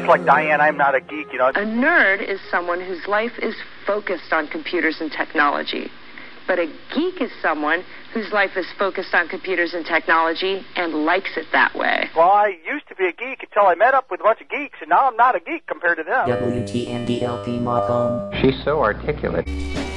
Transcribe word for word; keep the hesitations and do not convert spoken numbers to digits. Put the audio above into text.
like Diane, I'm not a geek, you know. A nerd is someone whose life is focused on computers and technology. But a geek is someone whose life is focused on computers and technology and likes it that way. Well, I used to be a geek until I met up with a bunch of geeks, and now I'm not a geek compared to them. W T N D L P Mothom. She's so articulate.